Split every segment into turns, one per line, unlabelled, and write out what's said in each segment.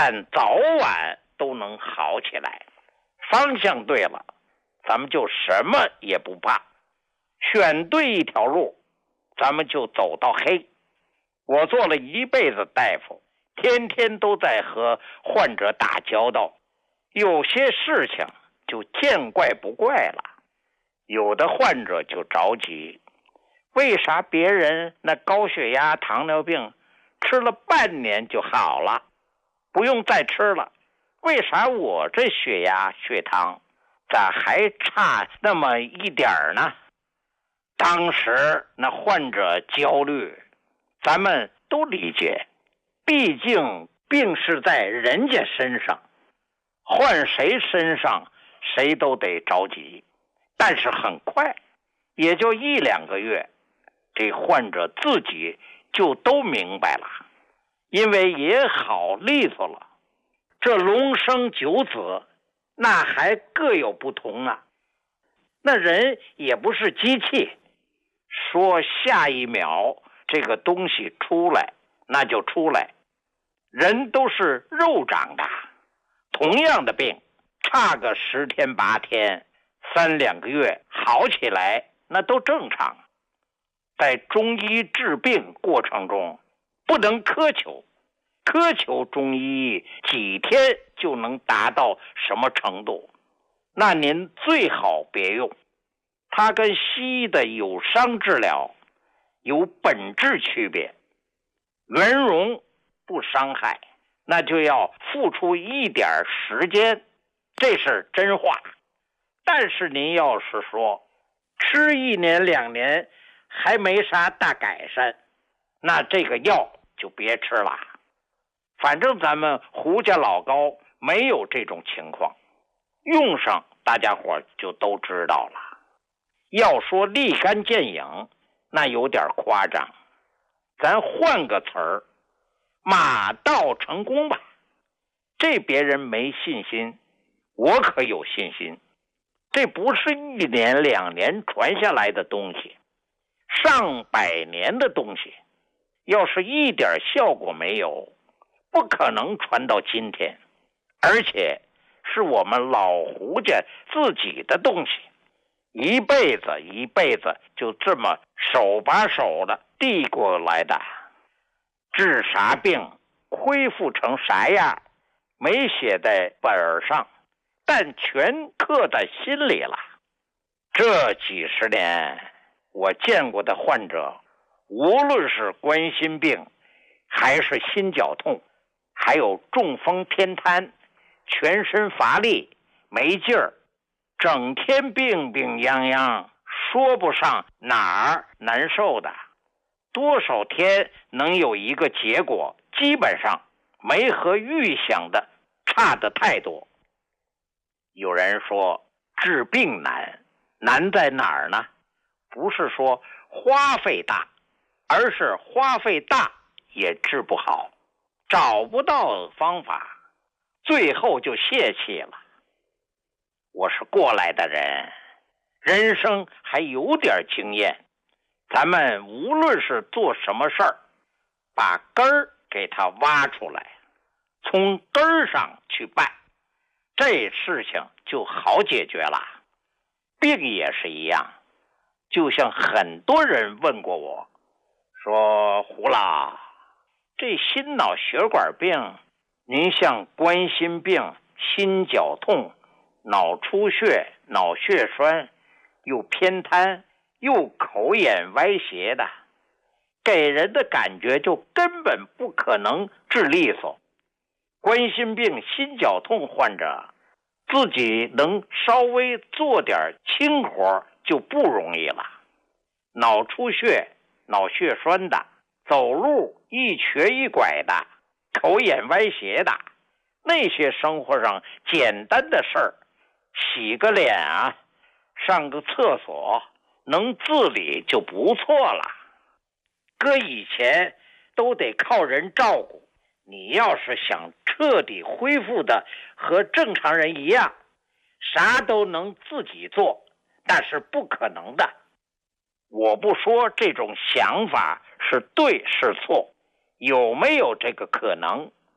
但早晚都能好起来。方向对了，咱们就什么也不怕。选对一条路，咱们就走到黑。我做了一辈子大夫，天天都在和患者打交道，有些事情就见怪不怪了。有的患者就着急，为啥别人那高血压、糖尿病吃了半年就好了，不用再吃了？为啥我这血压、血糖咋还差那么一点呢？当时那患者焦虑，咱们都理解，毕竟病是在人家身上，换谁身上谁都得着急。但是很快，也就1-2个月，这患者自己就都明白了，因为也好利索了。这龙生九子，那还各有不同啊。那人也不是机器，说下一秒这个东西出来，那就出来。人都是肉长的，同样的病，差个10天8天3-2个月好起来，那都正常。在中医治病过程中，不能苛求中医几天就能达到什么程度，那您最好别用。它跟西医的有伤治疗有本质区别，圆融不伤害，那就要付出一点时间，这是真话。但是您要是说吃1年2年还没啥大改善，那这个药就别吃了。反正咱们胡家老高没有这种情况，用上大家伙就都知道了。要说立竿见影，那有点夸张，咱换个词儿，马到成功吧。这别人没信心，我可有信心。这不是1年2年传下来的东西，上百年的东西，要是一点效果没有，不可能传到今天。而且是我们老胡家自己的东西，一辈子就这么手把手的递过来的。治啥病，恢复成啥样，没写在本上，但全刻在心里了。这几十年我见过的患者，无论是冠心病还是心绞痛，还有中风偏瘫，全身乏力没劲儿，整天病病殃殃，说不上哪儿难受的，多少天能有一个结果，基本上没和预想的差得太多。有人说治病难在哪儿呢？不是说花费大，而是花费大也治不好，找不到方法，最后就泄气了。我是过来的人，人生还有点经验，咱们无论是做什么事儿，把根儿给它挖出来，从根儿上去办，这事情就好解决了。病也是一样，就像很多人问过我，说胡老，这心脑血管病，您像冠心病、心绞痛、脑出血、脑血栓，又偏瘫，又口眼歪斜的，给人的感觉就根本不可能治利索。冠心病、心绞痛患者自己能稍微做点轻活就不容易了。脑出血、脑血栓的，走路一瘸一拐的，口眼歪斜的，那些生活上简单的事儿，洗个脸啊，上个厕所，能自理就不错了。搁以前都得靠人照顾，你要是想彻底恢复的和正常人一样，啥都能自己做，那是不可能的。我不说这种想法是对是错，有没有这个可能，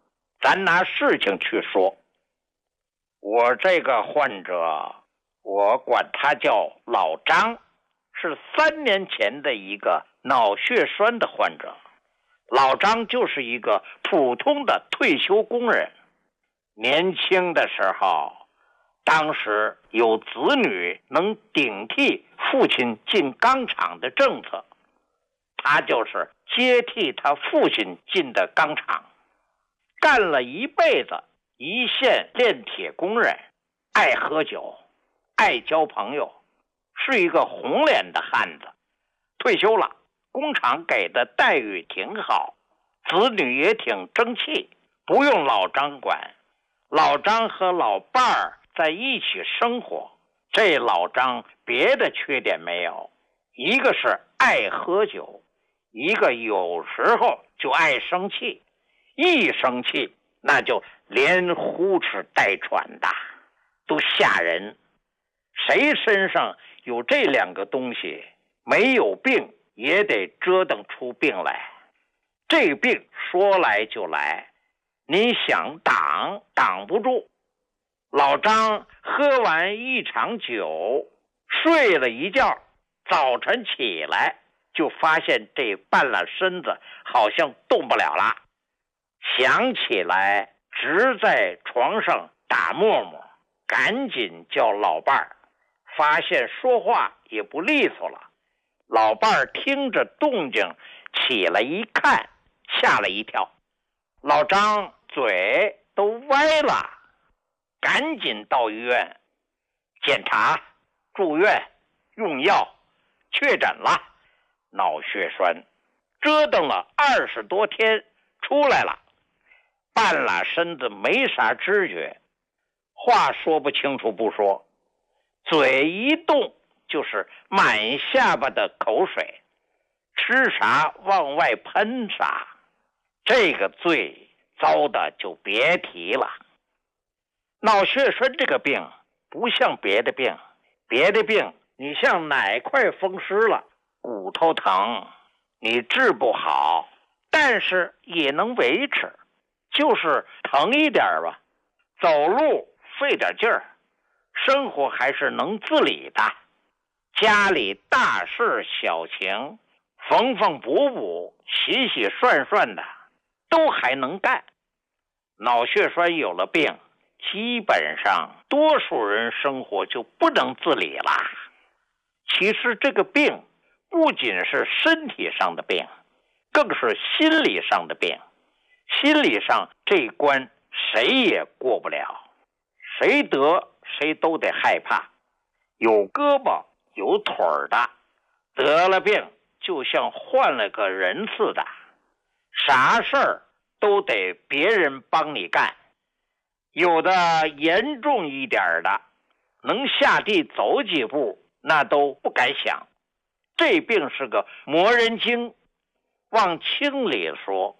咱拿事情去说。我这个患者，我管他叫老张，是3年前的一个脑血栓的患者。老张就是一个普通的退休工人，年轻的时候，当时有子女能顶替父亲进钢厂的政策，他就是接替他父亲进的钢厂，干了一辈子一线炼铁工人，爱喝酒，爱交朋友，是一个红脸的汉子。退休了，工厂给的待遇挺好，子女也挺争气，不用老张管。老张和老伴儿在一起生活，这老张别的缺点没有，一个是爱喝酒，一个有时候就爱生气，一生气那就连呼哧带喘的，都吓人。谁身上有这2个东西，没有病也得折腾出病来。这病说来就来，你想挡不住。老张喝完一场酒，睡了一觉，早晨起来就发现这半拉身子好像动不了了，想起来直在床上打沫沫，赶紧叫老伴儿，发现说话也不利索了。老伴儿听着动静起来一看，吓了一跳，老张嘴都歪了，赶紧到医院检查、住院、用药，确诊了脑血栓，折腾了20多天出来了，半拉身子没啥知觉，话说不清楚不说，嘴一动就是满下巴的口水，吃啥往外喷啥，这个最糟的就别提了。脑血栓这个病不像别的病，别的病你像哪块风湿了，骨头疼，你治不好，但是也能维持，就是疼一点吧，走路费点劲儿，生活还是能自理的，家里大事小情，缝缝补补，洗洗涮涮的，都还能干。脑血栓有了病，基本上多数人生活就不能自理了。其实这个病不仅是身体上的病，更是心理上的病。心理上这一关谁也过不了，谁得谁都得害怕。有胳膊有腿儿的，得了病就像换了个人似的，啥事儿都得别人帮你干。有的严重一点的，能下地走几步那都不敢想。这病是个磨人精，往轻里说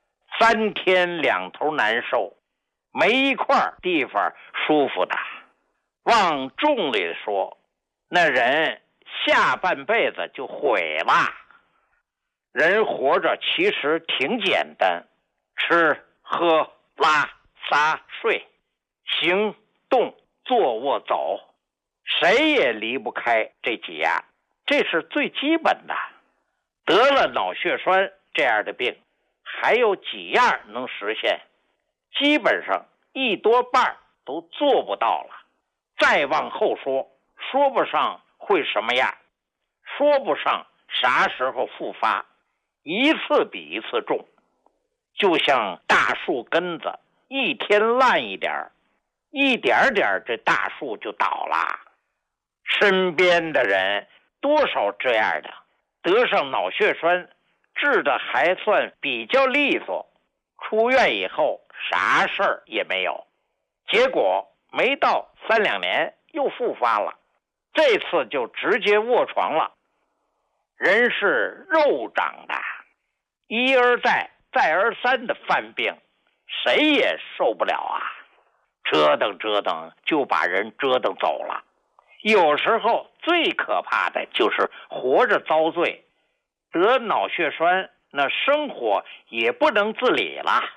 ，3天2头难受，没一块地方舒服的。往重里说，那人下半辈子就毁了。人活着其实挺简单，吃喝拉撒睡，行动坐卧走，谁也离不开这几样，这是最基本的。得了脑血栓这样的病，还有几样能实现，基本上一多半都做不到了。再往后说，说不上会什么样，说不上啥时候复发，一次比一次重。就像大树根子，一天烂一点，一点点这大树就倒了。身边的人多少这样的，得上脑血栓治的还算比较利索，出院以后啥事儿也没有，结果没到3-2年又复发了，这次就直接卧床了。人是肉长的，一而再再而三的犯病，谁也受不了啊，折腾折腾就把人折腾走了。有时候最可怕的就是活着遭罪，得脑血栓那生活也不能自理了，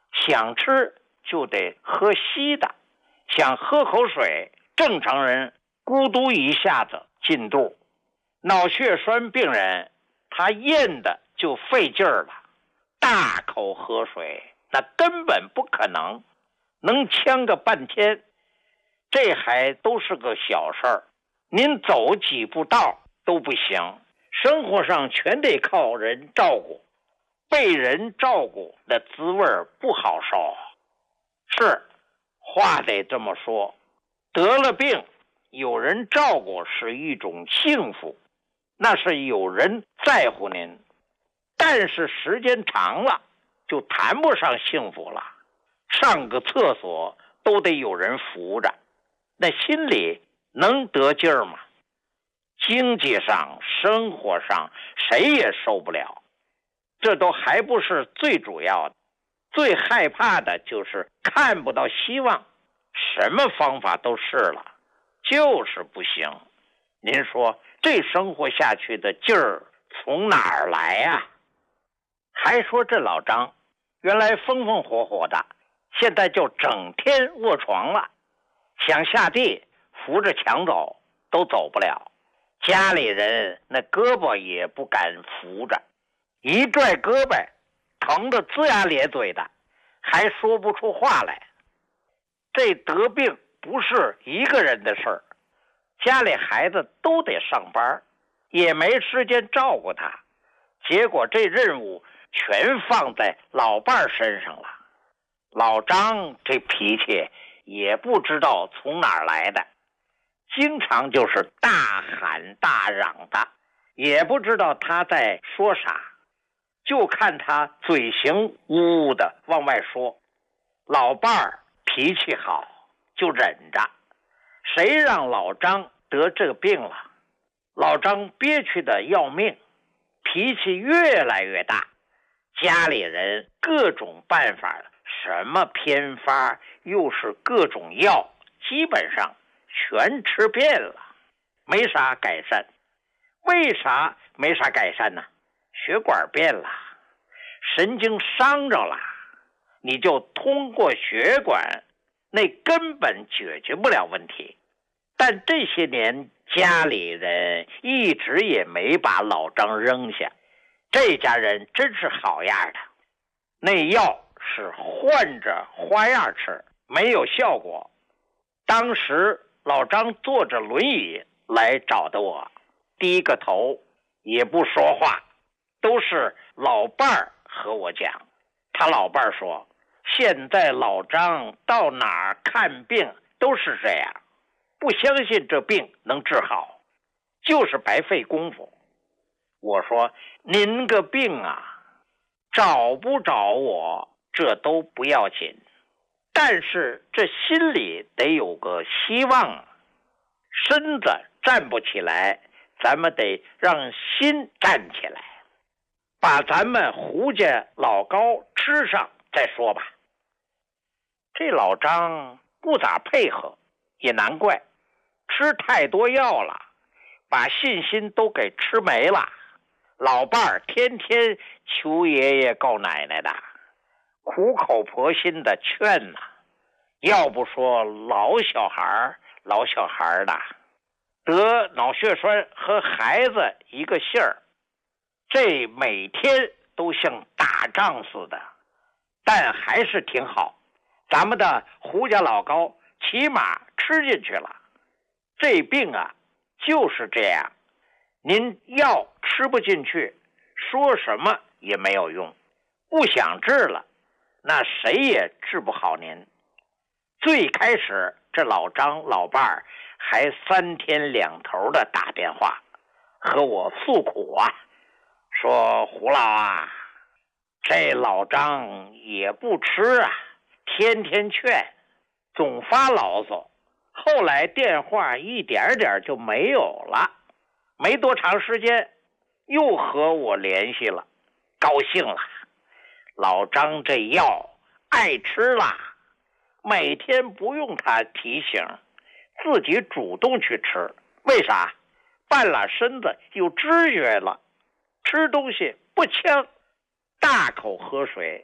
想吃就得喝稀的，想喝口水，正常人咕嘟一下子进肚。脑血栓病人他咽的就费劲儿了，大口喝水那根本不可能，能呛个半天。这还都是个小事儿，您走几步道都不行，生活上全得靠人照顾，被人照顾的滋味不好受。是，话得这么说，得了病有人照顾是一种幸福，那是有人在乎您，但是时间长了就谈不上幸福了，上个厕所都得有人扶着，那心里能得劲儿吗？经济上生活上谁也受不了，这都还不是最主要的，最害怕的就是看不到希望，什么方法都试了，就是不行。您说这生活下去的劲儿从哪儿来呀？还说这老张原来风风火火的，现在就整天卧床了，想下地扶着墙走都走不了，家里人那胳膊也不敢扶着，一拽胳膊疼得龇牙咧嘴的，还说不出话来。这得病不是一个人的事儿，家里孩子都得上班，也没时间照顾他，结果这任务全放在老伴儿身上了。老张这脾气也不知道从哪儿来的，经常就是大喊大嚷的，也不知道他在说啥，就看他嘴型呜呜的往外说。老伴儿脾气好就忍着，谁让老张得这个病了，老张憋屈的要命，脾气越来越大，家里人各种办法，什么偏方又是各种药，基本上全吃遍了，没啥改善。为啥没啥改善呢？血管变了，神经伤着了，你就通过血管，那根本解决不了问题。但这些年家里人一直也没把老张扔下，这家人真是好样的。那药是换着花样吃，没有效果。当时老张坐着轮椅来找的我，低个头也不说话，都是老伴儿和我讲。他老伴儿说，现在老张到哪儿看病都是这样，不相信这病能治好，就是白费功夫。我说，您个病啊，找不着我这都不要紧，但是这心里得有个希望，身子站不起来，咱们得让心站起来，把咱们胡家老高吃上再说吧。这老张不咋配合，也难怪，吃太多药了，把信心都给吃没了。老伴儿天天求爷爷告奶奶的，苦口婆心的劝呐，要不说老小孩的得脑血栓和孩子一个姓儿，这每天都像打仗似的，但还是挺好。咱们的胡家老高起码吃进去了。这病啊就是这样，您药吃不进去，说什么也没有用，不想治了，那谁也治不好您。最开始这老张老伴儿还3天2头的打电话和我诉苦啊，说胡老啊，这老张也不吃啊，天天劝，总发牢骚。后来电话一点点就没有了，没多长时间又和我联系了，高兴了，老张这药爱吃了，每天不用他提醒，自己主动去吃。为啥？半拉身子有知觉了，吃东西不呛，大口喝水，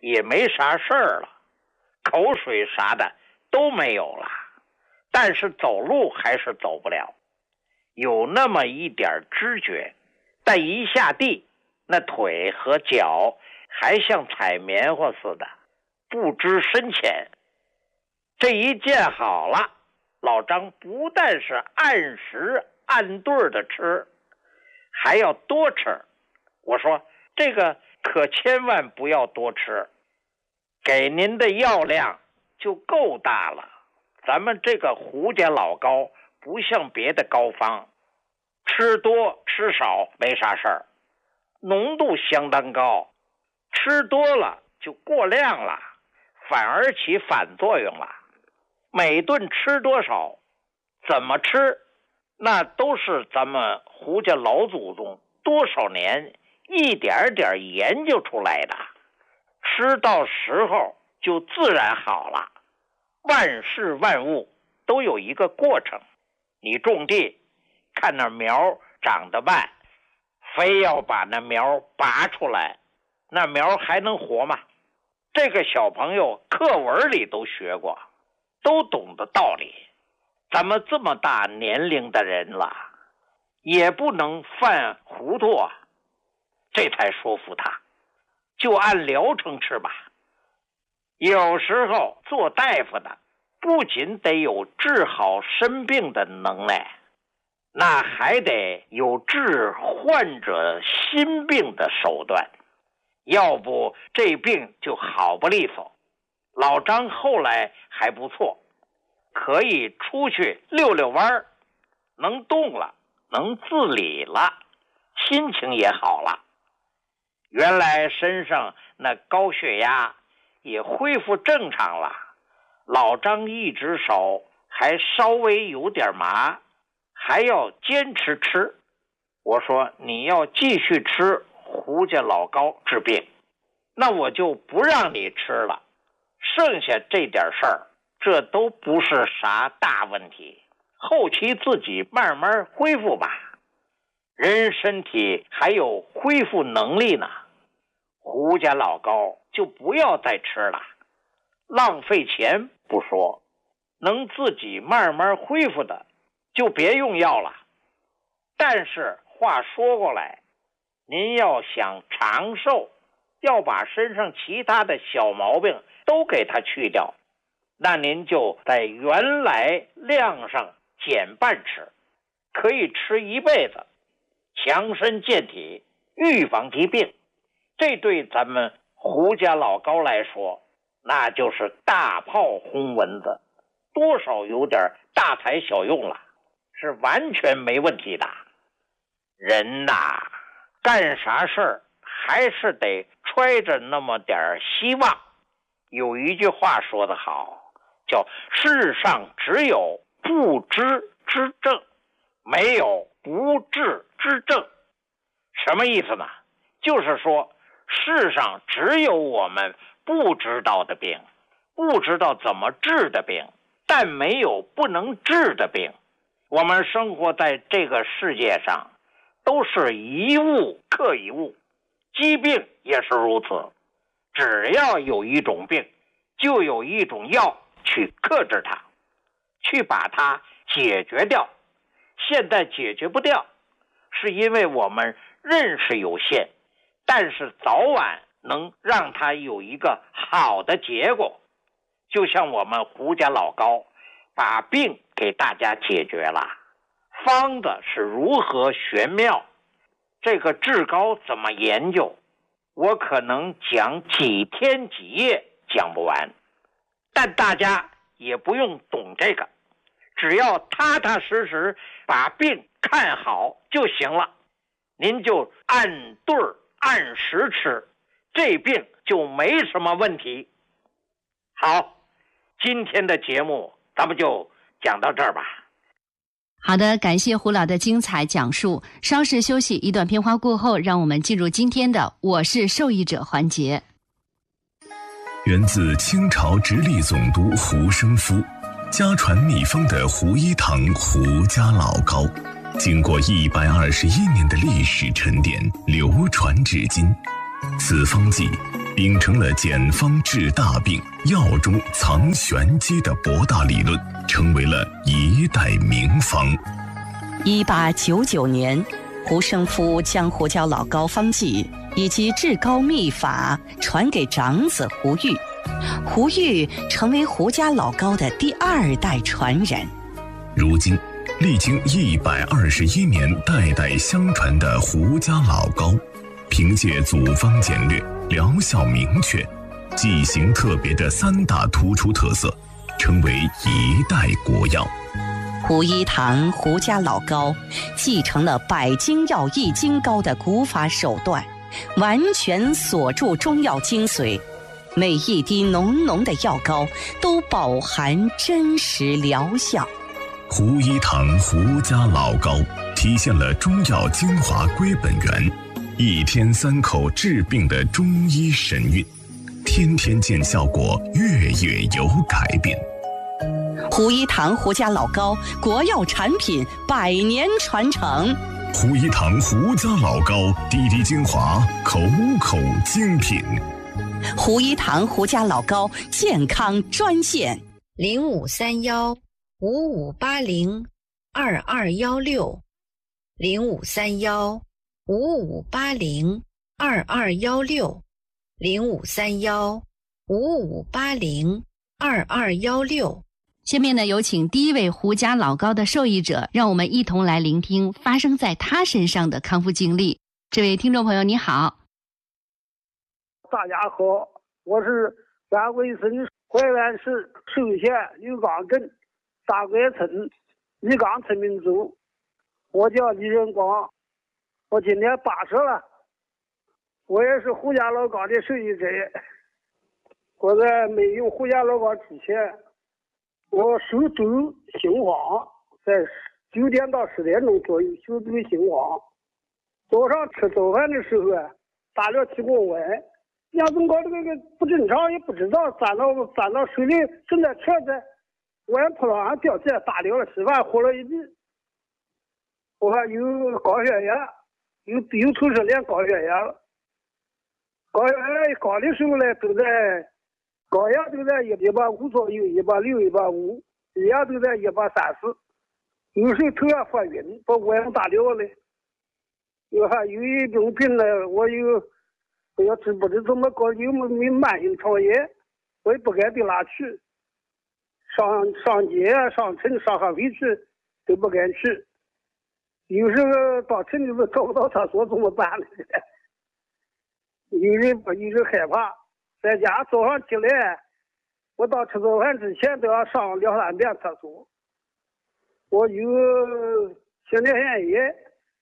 也没啥事儿了，口水啥的都没有了，但是走路还是走不了，有那么一点知觉，但一下地，那腿和脚还像踩棉花似的，不知深浅。这一见好了，老张不但是按时按对的吃，还要多吃。我说这个可千万不要多吃，给您的药量就够大了。咱们这个胡家老膏不像别的膏方，吃多吃少没啥事儿，浓度相当高，吃多了就过量了，反而起反作用了。每顿吃多少，怎么吃，那都是咱们胡家老祖宗多少年一点点研究出来的，吃到时候就自然好了。万事万物都有一个过程，你种地看那苗长得慢，非要把那苗拔出来，那苗还能活吗？这个小朋友课文里都学过，都懂得道理。咱们这么大年龄的人了，也不能犯糊涂啊。这才说服他，就按疗程吃吧。有时候做大夫的不仅得有治好生病的能耐，那还得有治患者心病的手段，要不这病就好不利索。老张后来还不错，可以出去溜溜弯，能动了，能自理了，心情也好了。原来身上那高血压也恢复正常了，老张一只手还稍微有点麻，还要坚持吃。我说你要继续吃胡家老膏治病，那我就不让你吃了，剩下这点事儿，这都不是啥大问题，后期自己慢慢恢复吧。人身体还有恢复能力呢，胡家老膏就不要再吃了，浪费钱不说，能自己慢慢恢复的就别用药了。但是话说过来，您要想长寿，要把身上其他的小毛病都给它去掉，那您就在原来量上减半吃，可以吃一辈子，强身健体，预防疾病。这对咱们胡家老膏来说，那就是大炮轰蚊子，多少有点大材小用了，是完全没问题的。人呐，干啥事儿还是得揣着那么点希望。有一句话说得好，叫世上只有不知之症，没有不治之症。什么意思呢？就是说世上只有我们不知道的病，不知道怎么治的病，但没有不能治的病。我们生活在这个世界上，都是一物克一物，疾病也是如此。只要有一种病，就有一种药去克制它，去把它解决掉。现在解决不掉，是因为我们认识有限，但是早晚能让它有一个好的结果。就像我们胡家老膏把病给大家解决了，方子是如何玄妙，这个治膏怎么研究，我可能讲几天几夜讲不完，但大家也不用懂这个，只要踏踏实实把病看好就行了。您就按对儿按时吃，这病就没什么问题。好，今天的节目咱们就讲到这儿吧。
好的，感谢胡老的精彩讲述。稍事休息，一段片花过后，让我们进入今天的我是受益者环节。
源自清朝直隶总督胡生夫，家传秘方的胡一堂胡家老膏，经过121年的历史沉淀，流传至今。此方剂秉承了简方治大病、药中藏玄机的博大理论，成为了一代名方。
1899年，胡生夫将胡椒老膏方剂以及治膏秘法传给长子胡玉，胡玉成为胡家老膏的第2代传人。
如今，历经121年代代相传的胡家老膏，凭借组方简略、疗效明确、剂型特别的3大突出特色，成为一代国药。
胡一堂胡家老膏继承了百精药易筋膏的古法手段，完全锁住中药精髓，每一滴浓浓的药膏都饱含真实疗效。
胡一堂胡家老膏体现了中药精华归本源，一天3口治病的中医神韵，天天见效果，月月有改变。
胡一堂胡家老膏国药产品100年传承。
胡一堂胡家老膏滴滴精华，口口精品。
胡一堂胡家老膏健康专线
0531-5580-2216，0531-5580-2216。下面呢，有请第一位胡家老膏的受益者，让我们一同来聆听发生在他身上的康复经历。这位听众朋友你好。
大家好，我是安徽省怀远市寿县刘岗镇大拐村李岗村民族，我叫李仁光，我今年80了，我也是胡家老膏的受益者。我在没用胡家老膏之前，我手抖心慌，在9点到10点钟左右手抖心慌。早上吃早饭的时候啊，打了体温问，杨总搞这个不正常，也不知道钻到水里，正在车子，我也扑浪上掉下打流了稀饭，喝了一地。我还有高血压，有头是连高血压了。高血压高的时候呢，高压都在150左右，160、150，低压都在130。有时候头也发晕，把我也打流了。我还有一种病呢，我要知不知怎么搞，有没慢性肠炎，我也不敢对哪去。上街上城上合肥去都不敢去。有时候到城里头找不到厕所怎么办呢？有人害怕。在家早上起来，我到吃早饭之前都要上2、3遍厕所。我有前列腺炎，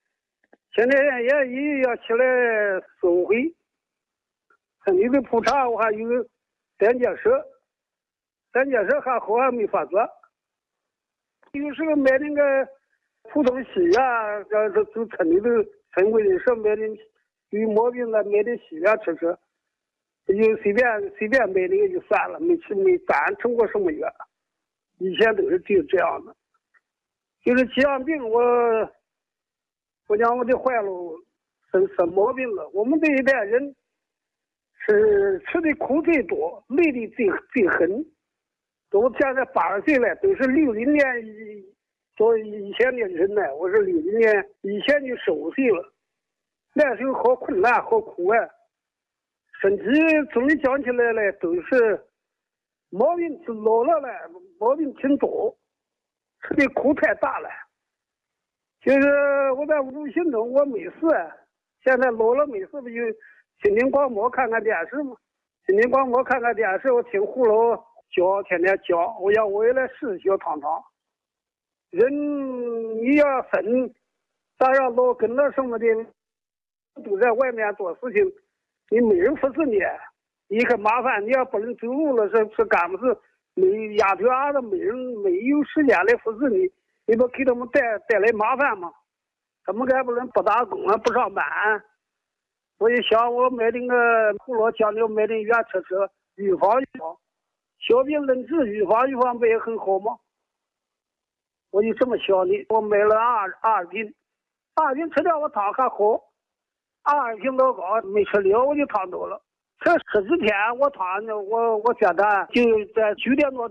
也要起来4、5回。身体的普查我还有胆结石还好，还没发作。有时候买那个普通西药，就村里头村规的是买的有毛病了，买的西药吃，就随便买那个就算了，没敢吃过什么药。以前都是这样的。就是这样病，我讲我的坏了，生毛病了。我们这一代人是吃的苦最多，累的最狠。都现在80岁了，都是60年做以前的人呢。我是60年以前就15岁了，那时候好困难，好苦啊。身体总的讲起来呢，都是毛病老了毛病挺多，吃的苦太大了。就是我在无形中我没事，现在老了没事不就心情广播看看电视吗？心情广播看看电视，我听胡老教，天天教，我也来试小尝尝。人你要生，咱让老跟了什么的，都在外面做事情，你没人服侍你，你可麻烦。你要不能走路了，是干么事？没丫头伢子没有时间来服侍你，你不给他们带来麻烦吗？他们还不能不打工啊，不上班。我一想，我买那个胡老讲究买的药吃，预防小病能治，预防不也很好吗？我就这么想的。我买了二瓶吃掉我汤还好，2瓶老高没吃了我就躺倒了， 这14天我下单就在9点多